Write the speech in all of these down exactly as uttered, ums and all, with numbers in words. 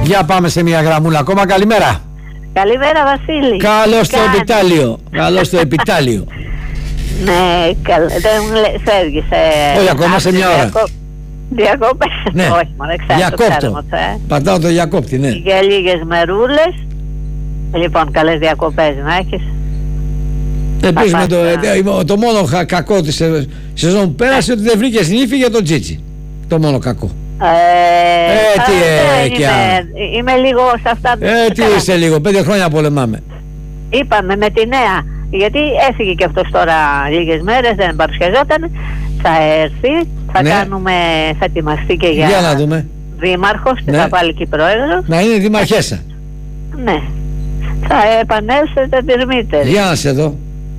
Για πάμε σε μια γραμμούλα ακόμα. Καλημέρα. Καλημέρα, Βασίλη. Καλώς το επιτάλιο. Καλώς το επιτάλιο. Ναι, καλ... δεν μου λες, φεύγεις. Ε, Όχι, ακόμα σε μια ώρα. Διακο... Διακόπες. Ναι. Όχι, μόνο εξάρτητο. Διακόπτω. Ε. Πατάω το διακόπτη, ναι. Για λίγες μερούλες. Λοιπόν, καλές διακοπές να έχεις. Επίσης το, το, το μόνο χα, κακό της σεζόν που πέρασε ότι δεν βρήκε νύφη για τον Τσίτσι. Το μόνο κακό. Ε, ε τι ε, είμαι, είμαι λίγο σε αυτά. Ε, τι είσαι λίγο, πέντε χρόνια πολεμάμε. Είπαμε με τη νέα, γιατί έφυγε και αυτός τώρα λίγες μέρες, δεν παρουσιαζόταν. Θα έρθει, θα ναι. κάνουμε, θα ετοιμαστεί και για, για να δούμε. Δήμαρχος και ναι. θα βάλει και πρόεδρος. Να είναι δημαρχέσα. Ναι. Θα επανέλθετε τερμύτερη. Για να σε δω.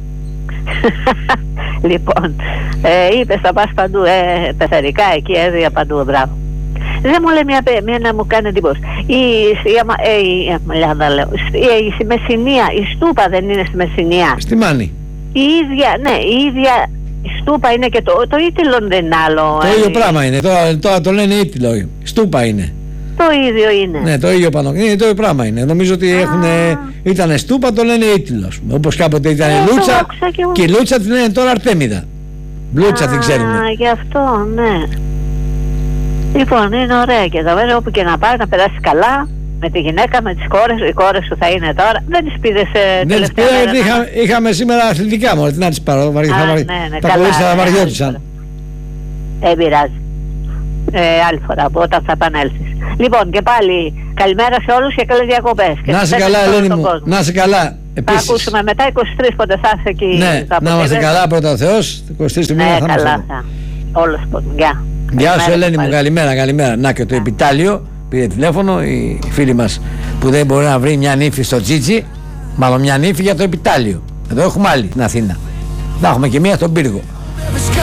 Λοιπόν, ε, είπες θα πας παντού, ε, πεθερικά εκεί, έδεια παντού, μπράβο. Δεν μου λέει μια, μια να μου κάνει εντύπωση. Η, η, η, η, η, η Μεσσηνία, η Στούπα δεν είναι στη Μεσσηνία. Στη Μάνη. Η ίδια, ναι, η ίδια η Στούπα είναι και το, το Ήτυλον δεν είναι άλλο. Το ε, ίδιο πράγμα είναι, τώρα το, το λένε Ήτυλο, Στούπα είναι. Το ίδιο είναι. Ναι, το ίδιο πάνω. Είναι το ίδιο πράγμα είναι. Νομίζω ότι ήταν Στούπα, το λένε Ήτυλο. Όπως κάποτε ήταν ε, Λούτσα και, και η Λούτσα την λένε τώρα Αρτέμιδα. Λούτσα την ξέρουμε. Α, γι' αυτό, ναι. Λοιπόν, είναι ωραία και εδώ πέρα όπου και να πάει να περάσει καλά με τη γυναίκα, με τις κόρες. Οι κόρες σου θα είναι τώρα. Δεν τις πήρες ε, δεν τις πήρα γιατί είχα, είχαμε σήμερα αθλητικά μόνο. Τι να τις πάρω, βαρύ, Α, θα βαρύ, ναι, ναι, τα κορίτσια θα βαριόντουσαν. Δεν πειράζει. Ε, άλλη φορά όταν θα επανέλθεις. Λοιπόν, και πάλι καλημέρα σε όλους και καλές διακοπές. Να είσαι καλά, Ελένη μου. Να είσαι καλά. Επίσης. Θα ακούσουμε μετά είκοσι τρεις πότε θα είσαι εκεί. Ναι, να είμαστε καλά πρώτα ο Θεός. είκοσι τρεις του μήνα ναι, θα καλά, είμαστε. Θα. Όλος πότε. Γεια. Γεια σου, Ελένη μου. Καλημέρα, καλημέρα. Να και το επιτάλιο. Πήρε τηλέφωνο η φίλη μας που δεν μπορεί να βρει μια νύφη στο Τσίτσι. Μάλλον μια νύφη για το επιτάλιο. Εδώ έχουμε άλλη στην Αθήνα. Θα έχουμε και μία στον Πύργο.